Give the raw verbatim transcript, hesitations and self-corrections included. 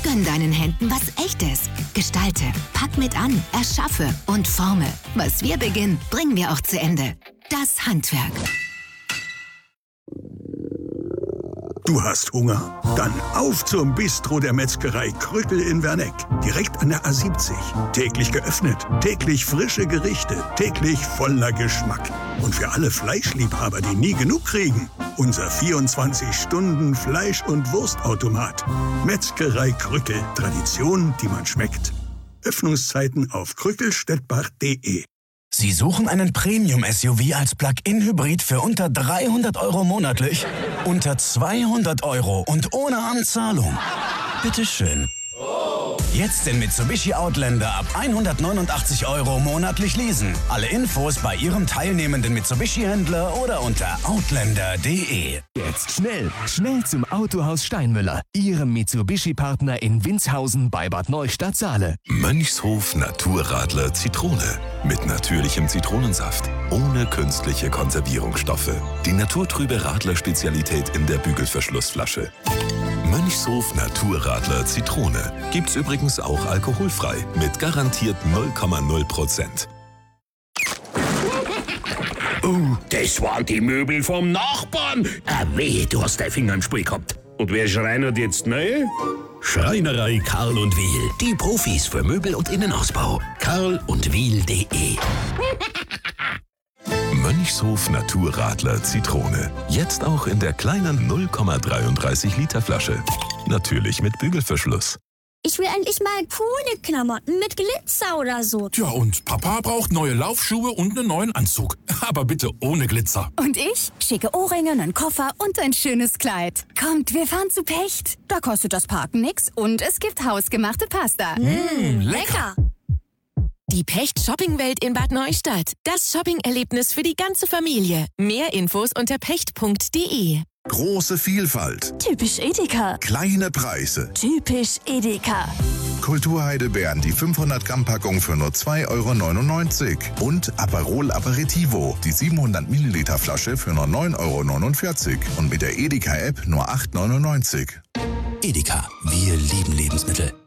Gönn deinen Händen was Echtes. Gestalte, pack mit an, erschaffe und forme. Was wir beginnen, bringen wir auch zu Ende. Das Handwerk. Du hast Hunger? Dann auf zum Bistro der Metzgerei Krückel in Werneck. Direkt an der A siebzig. Täglich geöffnet, täglich frische Gerichte, täglich voller Geschmack. Und für alle Fleischliebhaber, die nie genug kriegen, unser vierundzwanzig Stunden Fleisch- und Wurstautomat. Metzgerei Krückel. Tradition, die man schmeckt. Öffnungszeiten auf krückelstettbach punkt de. Sie suchen einen Premium-S U V als Plug-in-Hybrid für unter dreihundert Euro monatlich? Unter zweihundert Euro und ohne Anzahlung? Bitteschön. Jetzt den Mitsubishi Outlander ab hundertneunundachtzig Euro monatlich leasen. Alle Infos bei Ihrem teilnehmenden Mitsubishi-Händler oder unter outlander punkt de. Jetzt schnell, schnell zum Autohaus Steinmüller, Ihrem Mitsubishi-Partner in Winzhausen bei Bad Neustadt-Saale. Mönchshof Naturradler Zitrone. Mit natürlichem Zitronensaft. Ohne künstliche Konservierungsstoffe. Die naturtrübe Radler-Spezialität in der Bügelverschlussflasche. Mönchshof Naturradler Zitrone. Gibt's übrigens auch alkoholfrei. Mit garantiert null Komma null Prozent. Oh, das waren die Möbel vom Nachbarn. Ah, weh, du hast deinen Finger im Spiel gehabt. Und wer schreinert jetzt neu? Schreinerei Karl und Wiel. Die Profis für Möbel und Innenausbau. karl und wiel punkt de. Mönchshof Naturradler Zitrone. Jetzt auch in der kleinen null Komma dreiunddreißig Liter Flasche. Natürlich mit Bügelverschluss. Ich will endlich mal coole Klamotten mit Glitzer oder so. Ja, und Papa braucht neue Laufschuhe und einen neuen Anzug. Aber bitte ohne Glitzer. Und ich? Schicke Ohrringe, einen Koffer und ein schönes Kleid. Kommt, wir fahren zu Pecht. Da kostet das Parken nix und es gibt hausgemachte Pasta. Mmh, lecker. Die Pecht Shoppingwelt in Bad Neustadt. Das Shopping-Erlebnis für die ganze Familie. Mehr Infos unter pecht punkt de. Große Vielfalt. Typisch Edeka. Kleine Preise. Typisch Edeka. Kulturheidelbeeren, die fünfhundert Gramm Packung für nur zwei Euro neunundneunzig. Und Aperol Aperitivo, die siebenhundert Milliliter Flasche für nur neun Euro neunundvierzig. Und mit der Edeka-App nur acht Euro neunundneunzig. Edeka, wir lieben Lebensmittel.